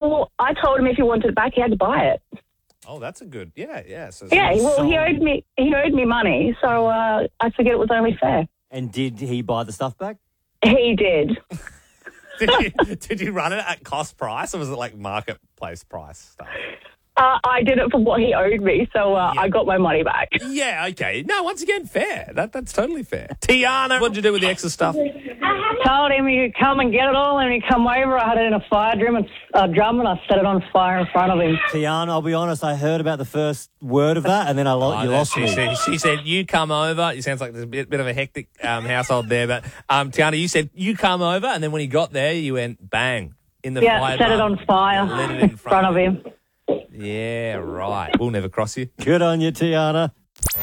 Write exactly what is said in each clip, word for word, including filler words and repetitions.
well, I told him if he wanted it back, he had to buy it. Oh, that's a good, yeah, yeah. So, Yeah, so- well, he owed me he owed me money, so uh, I figured it was only fair. And did he buy the stuff back? He did. did, you, did you run it at cost price, or was it like marketplace price stuff? Uh, I did it for what he owed me, so uh, Yeah. I got my money back. Yeah, okay. No, once again, fair. That That's totally fair. Tiana, what'd you do with the extra stuff? Told him he'd come and get it all, and he'd come over. I had it in a fire drum and, uh, drum, and I set it on fire in front of him. Tiana, I'll be honest, I heard about the first word of that and then I lo- Oh, you no, lost she, me. She, she said, you come over. It sounds like there's a bit, bit of a hectic um, household there. But, um, Tiana, you said, you come over. And then when he got there, you went bang in the Yeah, fire. set it drum. on fire Lit it in front of him. Yeah, right. We'll never cross you. Good on you, Tiana.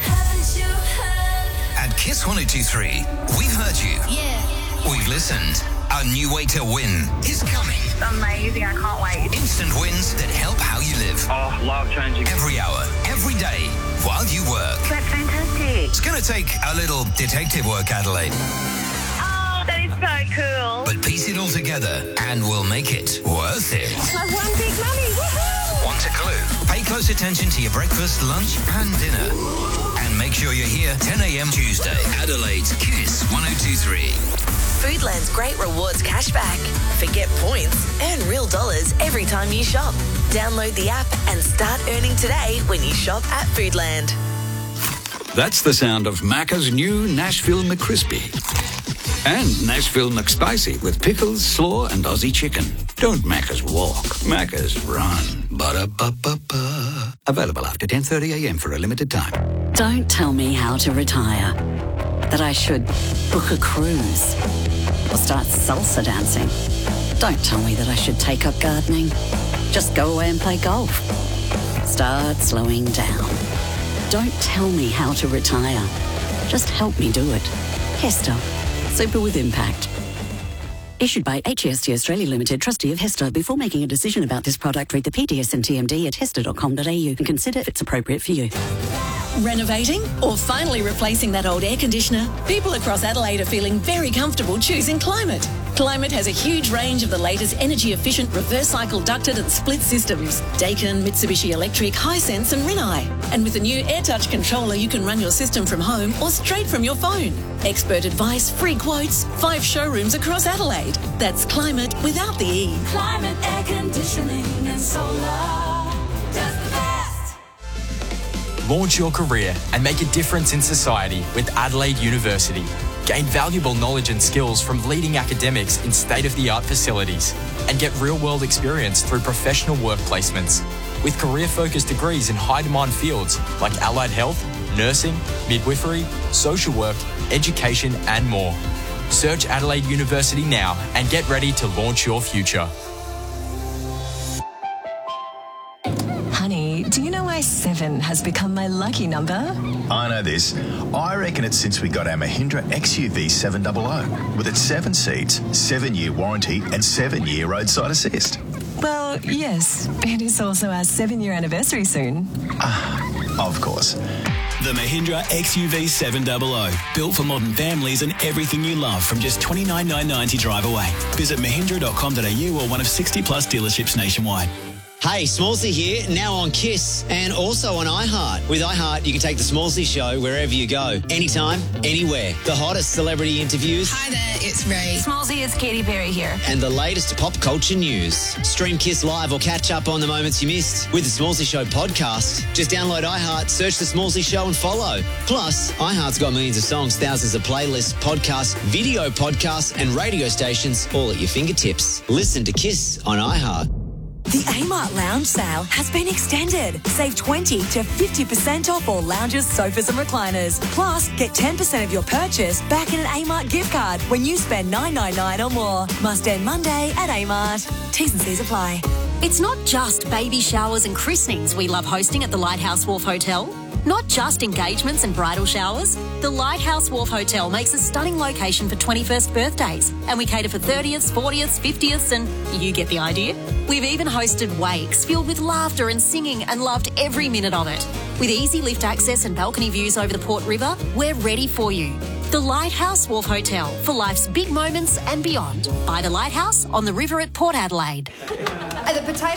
At Kiss one oh two three, we've heard you. Yeah. We've listened. A new way to win is coming. Amazing, I can't wait. Instant wins that help how you live. Oh, life changing. Every hour, every day, while you work. That's fantastic. It's going to take a little detective work, Adelaide. Oh, that is so cool. But piece it all together and we'll make it worth it. Like one big money, woohoo! Want a clue? Pay close attention to your breakfast, lunch and dinner. And make sure you're here ten a.m. Tuesday. Adelaide's Kiss one oh two three. Foodland's great rewards cashback. Forget points, earn real dollars every time you shop. Download the app and start earning today when you shop at Foodland. That's the sound of Macca's new Nashville McCrispy. And Nashville McSpicy with pickles, slaw and Aussie chicken. Don't Macca's walk, Macca's run. Ba-da-ba-ba-ba. Available after ten thirty a.m. for a limited time. Don't tell me how to retire. That I should book a cruise or start salsa dancing. Don't tell me that I should take up gardening. Just go away and play golf. Start slowing down. Don't tell me how to retire. Just help me do it. Hester. Super with impact. Issued by H E S T Australia Limited, trustee of Hester. Before making a decision about this product, read the P D S and T M D at hester dot com dot a u and consider if it's appropriate for you. Renovating or finally replacing that old air conditioner? People across Adelaide are feeling very comfortable choosing Climate. Climate has a huge range of the latest energy-efficient reverse cycle ducted and split systems. Daikin, Mitsubishi Electric, Hisense and Rinnai. And with the new AirTouch controller, you can run your system from home or straight from your phone. Expert advice, free quotes, five showrooms across Adelaide. That's Climate without the E. Climate air conditioning and solar. Just the best. Launch your career and make a difference in society with Adelaide University. Gain valuable knowledge and skills from leading academics in state-of-the-art facilities and get real-world experience through professional work placements. With career-focused degrees in high-demand fields like allied health, nursing, midwifery, social work, education and more. Search Adelaide University now and get ready to launch your future. Honey, do you know why seven has become my lucky number? I know this. I reckon it's since we got our Mahindra X U V seven hundred. With its seven seats, seven-year warranty and seven-year roadside assist. Well, yes. It is also our seven-year anniversary soon. Ah, of course. The Mahindra X U V seven hundred. Built for modern families and everything you love from just twenty-nine thousand nine hundred ninety drive away. Visit mahindra dot com dot a u or one of sixty plus dealerships nationwide. Hey, Smallsy here, now on Kiss and also on iHeart. With iHeart, you can take the Smallsy show wherever you go, anytime, anywhere. The hottest celebrity interviews. Hi there, it's Ray. Smallsy, it's Katy Perry here. And the latest pop culture news. Stream Kiss live or catch up on the moments you missed with the Smallsy Show podcast. Just download iHeart, search the Smallsy Show and follow. Plus, iHeart's got millions of songs, thousands of playlists, podcasts, video podcasts and radio stations all at your fingertips. Listen to Kiss on iHeart. The Amart Lounge sale has been extended. Save twenty to fifty percent off all lounges, sofas and recliners. Plus, get ten percent of your purchase back in an Amart gift card when you spend nine ninety-nine or more. Must end Monday at Amart. T's and C's apply. It's not just baby showers and christenings we love hosting at the Lighthouse Wharf Hotel. Not just engagements and bridal showers. The Lighthouse Wharf Hotel makes a stunning location for twenty-first birthdays, and we cater for thirtieths, fortieths, fiftieths, and you get the idea. We've even hosted wakes filled with laughter and singing and loved every minute of it. With easy lift access and balcony views over the Port River, we're ready for you. The Lighthouse Wharf Hotel, for life's big moments and beyond. By the Lighthouse on the river at Port Adelaide. Are the potatoes